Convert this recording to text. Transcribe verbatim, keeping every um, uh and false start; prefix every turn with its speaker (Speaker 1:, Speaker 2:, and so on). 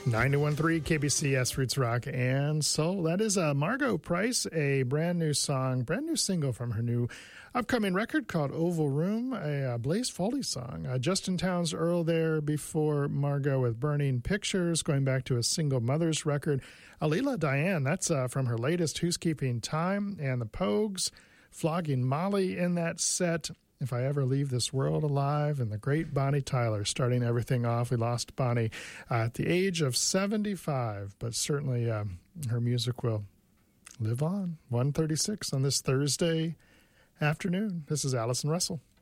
Speaker 1: ninety-one point three K B C S Roots Rock and Soul. That is uh, Margo Price, a brand new song, brand new single from her new upcoming record called Oval Room, a uh, Blaze Foley song. Uh, Justin Townes Earl there before Margo with Burning Pictures, going back to a single mother's record. Alila Diane, that's uh, from her latest Who's Keeping Time, and the Pogues, Flogging Molly in that set. If I Ever Leave This World Alive, and the great Bonnie Tyler starting everything off. We lost Bonnie uh, at the age of seventy-five, but certainly um, her music will live on. one thirty-six on this Thursday afternoon. This is Allison Russell.